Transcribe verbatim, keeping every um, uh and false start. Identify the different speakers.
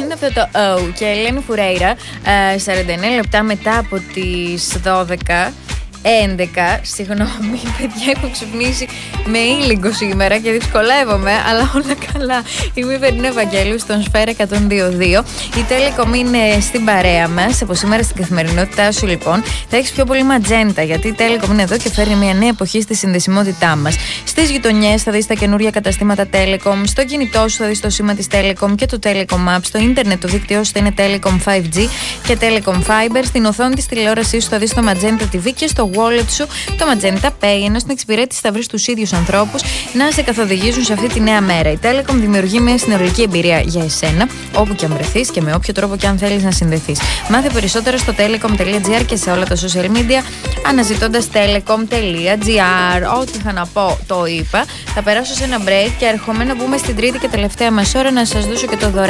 Speaker 1: είναι αυτό το O και Ελένη Φουρέιρα, σαράντα εννέα λεπτά μετά από τις δώδεκα. έντεκα, συγγνώμη παιδιά, έχω ξυπνήσει με ήλιγκο σήμερα και δυσκολεύομαι, αλλά όλα καλά. Είμαι η Βερνίνα Ευαγγέλου στον Σφαίρα εκατόν δύο κόμμα δύο. Η Telecom είναι στην παρέα μας από σήμερα στην καθημερινότητά σου. Λοιπόν, θα έχεις πιο πολύ ματζέντα, γιατί η Telecom είναι εδώ και φέρνει μια νέα εποχή στη συνδεσιμότητά μας. Στις γειτονιές θα δεις τα καινούργια καταστήματα Telecom, στο κινητό σου θα δεις το σήμα της Telecom και το Telecom App, στο ίντερνετ το δίκτυό σου θα είναι Telecom φάιβ τζι και Telecom Fiber, στην οθόνη της τηλεόρασής σου θα δεις το Magenta τι βι και στο wallet σου το Magenta Pay, ενώ στην εξυπηρέτηση θα βρεις τους ίδιους ανθρώπους να σε καθοδηγήσουν σε αυτή τη νέα μέρα. Η Telecom δημιουργεί μια συνολική εμπειρία για εσένα, όπου και αν βρεθείς και με όποιο τρόπο και αν θέλεις να συνδεθείς. Μάθε περισσότερο στο telecom.gr και σε όλα τα social media αναζητώντας telecom.gr. Ό,τι είχα να πω το είπα. Θα περάσω σε ένα break και ερχόμενα να μπούμε στην τρίτη και τελευταία μας ώρα να σας δώσω και το δωράκι.